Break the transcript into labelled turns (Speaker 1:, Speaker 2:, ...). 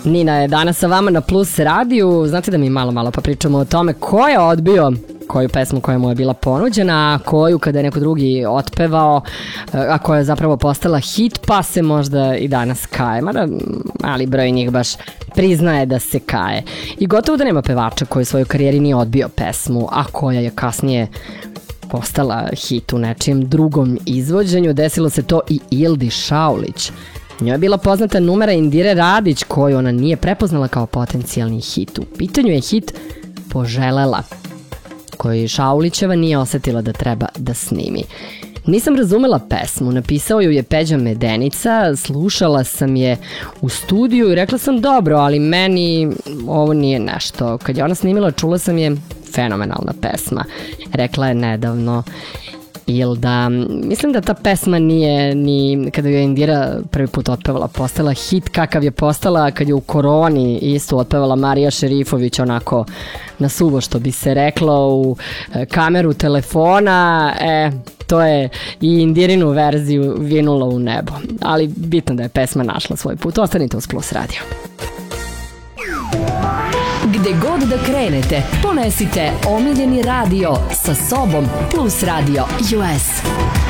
Speaker 1: Nina je danas sa vama na Plus radiju. Znate da mi malo pa pričamo o tome ko je odbio koju pesmu koja mu je bila ponuđena, a koju kada je neko drugi otpevao, a koja je zapravo postala hit, pa se možda i danas kaje. Mada mali broj njih baš priznaje da se kaje. I gotovo da nema pevača koji u svojoj karijeri nije odbio pesmu, a koja je kasnije postala hit u nečijem drugom izvođenju. Desilo se to i Ildi Šaulić. Njoj je bila poznata numera Indire Radić koju ona nije prepoznala kao potencijalni hit. U pitanju je hit Poželela, koji Šaulićeva nije osetila da treba da snimi. Nisam razumela pesmu, napisao ju je Peđa Medenica, slušala sam je u studiju i rekla sam dobro, ali meni ovo nije nešto. Kad je ona snimila, čula sam je fenomenalna pesma. Rekla je nedavno Ilda. Mislim da ta pesma nije ni kada ju je Indira prvi put otpevala postala hit kakav je postala kad je u koroni isto otpevala Marija Šerifović onako na suvo što bi se reklo u kameru telefona. To je i Indirinu verziju vinulo u nebo. Ali bitno da je pesma našla svoj put. Ostanite uz Plus radio.
Speaker 2: Gde god da krenete, ponesite omiljeni radio sa sobom. Plus Radio US.